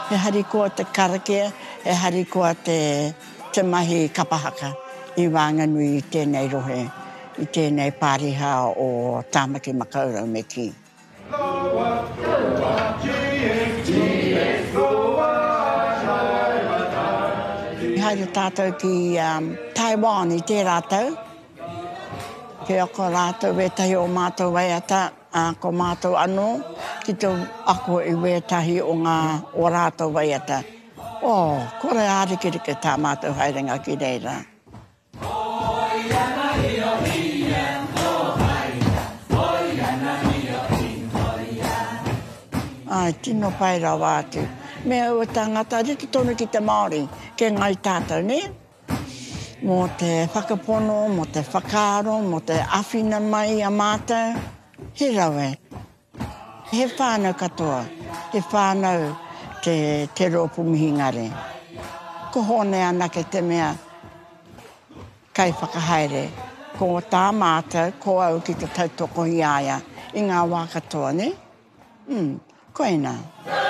He harikoa te karakia, he harikoa te mahi kapahaka I Whanganui I tēnei rohe, I tēnei pāriha o Tāmaki Makaurau me ki. Haere tātou ki Taiwan I tērā tau. Ke ako rātou wetahi o mātou waiata, ko mātou anō, ki tō ako I wetahi o ngā o rātou waiata. Kore ārikirike tā mātou haerenga ki reira. Tino pai rau atu. Mea ua tangata, riki tonu ki te Māori, ke ngai tātou, ne? Mō te whakapono, mō te whakaaro, mō te awhina mai a mātou. He rawe. He whānau katoa. He whānau te rōpu mihingare. Ko hone anake te mea kai whakahaere. Ko tā mātou, ko au ki te tautoko I aia. I ngā wā katoa, ne? Koina.